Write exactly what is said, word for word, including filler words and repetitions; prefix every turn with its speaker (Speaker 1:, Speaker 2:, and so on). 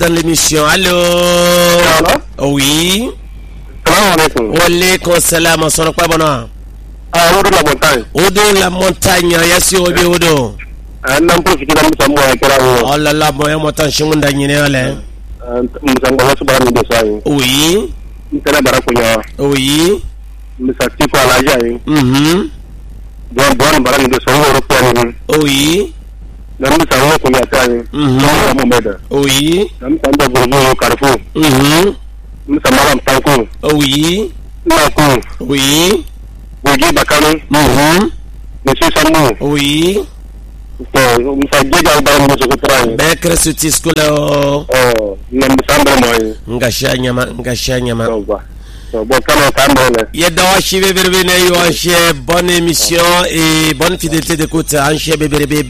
Speaker 1: dans l'émission. Allô?
Speaker 2: Allô?
Speaker 1: Oui.
Speaker 2: Salam alaikum.
Speaker 1: Wa alaikum salam. On sonne quoi, bon?
Speaker 2: Ah, Odo la montagne.
Speaker 1: Odo la montagne. Yassi Obi Odo.
Speaker 2: Ah, n'en profite pas de moi et là.
Speaker 1: Oh là là, bon, y'a montagne chez mon dernier, allez.
Speaker 2: Ah, nous sommes pas sur le dessin.
Speaker 1: Oui.
Speaker 2: Nous sommes là pour nous.
Speaker 1: Oui.
Speaker 2: Nous sommes type à la jaille.
Speaker 1: Mhm.
Speaker 2: Bon, bon, bara nous sommes européens.
Speaker 1: Oui.
Speaker 2: Nous sommes là pour nous atteindre.
Speaker 1: Mhm.
Speaker 2: Nous sommes là.
Speaker 1: Oui.
Speaker 2: Nous sommes là pour nous Carrefour.
Speaker 1: Mhm.
Speaker 2: Nous sommes là pour Tanko.
Speaker 1: Oui.
Speaker 2: Tanko.
Speaker 1: Oui.
Speaker 2: Bogi Bakano.
Speaker 1: Mhm.
Speaker 2: Monsieur Samou.
Speaker 1: Oui.
Speaker 2: Nous sommes déjà dans le secrétaire.
Speaker 1: Bekre suti skole o.
Speaker 2: Oh, nous sommes là moi.
Speaker 1: Ngasha nyama, ngasha nyama.
Speaker 2: Bon, comment ça va?
Speaker 1: Yedda wa shi bebere ne yo she bonne émission et bonne fidélité d'écoute. An she bebere